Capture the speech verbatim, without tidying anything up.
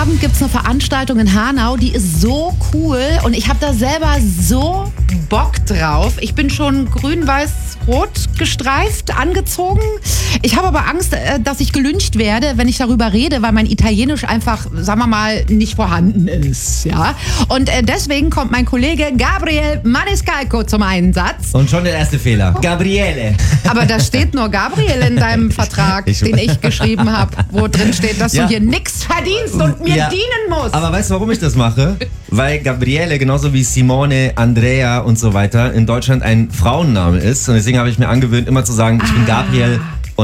Abend gibt es eine Veranstaltung in Hanau, die ist so cool und ich habe da selber so Bock drauf. Ich bin schon grün-weiß-rot gestreift, angezogen. Ich habe aber Angst, dass ich gelyncht werde, wenn ich darüber rede, weil mein Italienisch einfach, sagen wir mal, nicht vorhanden ist. Ja? Und deswegen kommt mein Kollege Gabriel Maniscalco zum Einsatz. Und schon der erste Fehler. Gabriele. Aber da steht nur Gabriel in deinem Vertrag, ich den ich geschrieben habe, wo drin steht, dass ja. du hier nichts verdienst und mir ja. dienen musst. Aber weißt du, warum ich das mache? Weil Gabriele, genauso wie Simone, Andrea und so weiter, in Deutschland ein Frauenname ist. Und deswegen habe ich mir angewöhnt, immer zu sagen, ich bin Gabriel